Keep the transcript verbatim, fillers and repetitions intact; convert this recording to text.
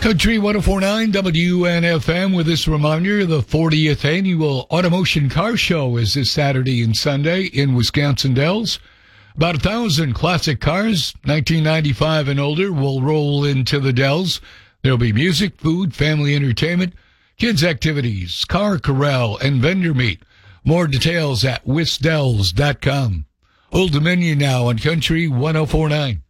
Country one oh four point nine W N F M with this reminder, the fortieth Annual Automotion Car Show is this Saturday and Sunday in Wisconsin Dells. About a thousand classic cars, nineteen ninety-five and older, will roll into the Dells. There'll be music, food, family entertainment, kids' activities, car corral, and vendor meet. More details at wisdells dot com. Old Dominion now on Country one oh four point nine.